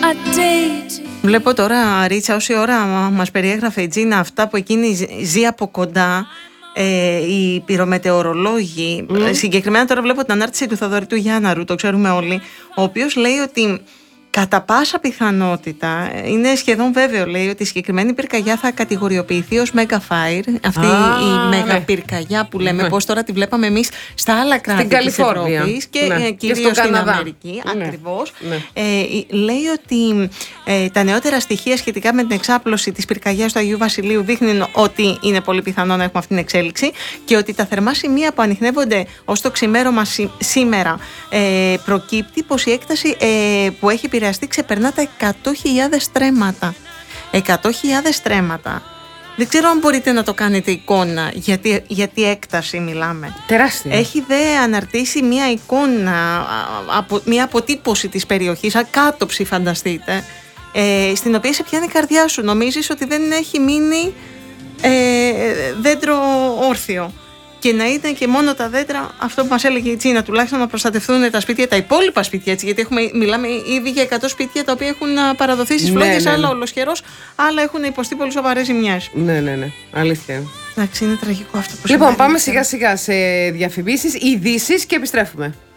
Βλέπω τώρα, Ρίτσα, όση ώρα μας περιέγραφε η Τζίνα αυτά που εκείνη ζει από κοντά, οι πυρομετεωρολόγοι. Συγκεκριμένα τώρα βλέπω την ανάρτηση του Θοδωρή του Γιάνναρου, το ξέρουμε όλοι, ο οποίος λέει ότι κατά πάσα πιθανότητα, είναι σχεδόν βέβαιο, λέει, ότι η συγκεκριμένη πυρκαγιά θα κατηγοριοποιηθεί ως Mega Fire. Αυτή η μέγα πυρκαγιά που λέμε, πώς τώρα τη βλέπαμε εμείς στα άλλα κράτη της Ευρώπης και κυρίως στην Αμερική. Ακριβώς. Λέει ότι τα νεότερα στοιχεία σχετικά με την εξάπλωση της πυρκαγιάς του Αγίου Βασιλείου δείχνουν ότι είναι πολύ πιθανό να έχουμε αυτή την εξέλιξη και ότι τα θερμά σημεία που ανιχνεύονται ως το ξημέρωμα σήμερα προκύπτει πως η έκταση που έχει επηρεαστεί ξεπερνά τα 100.000 στρέμματα. 100.000 στρέμματα. Δεν ξέρω αν μπορείτε να το κάνετε εικόνα, γιατί έκταση μιλάμε. Τεράστια. Έχει δε αναρτήσει μια εικόνα, μια αποτύπωση της περιοχής, ακάτοψη φανταστείτε, στην οποία σε πιάνει η καρδιά σου. Νομίζεις ότι δεν έχει μείνει δέντρο όρθιο. Και να είναι και μόνο τα δέντρα, αυτό που μας έλεγε η Τζίνα, τουλάχιστον να προστατευτούν τα σπίτια, τα υπόλοιπα σπίτια, έτσι, γιατί μιλάμε ήδη για 100 σπίτια τα οποία έχουν παραδοθεί στις φλόγες, άλλα ολοσχερός, άλλα έχουν υποστεί πολύ σοβαρές ζημιές. Ναι. Αλήθεια. Εντάξει, είναι τραγικό αυτό που Λοιπόν, πάμε σιγά σιγά σε διαφημίσεις, ειδήσεις και επιστρέφουμε.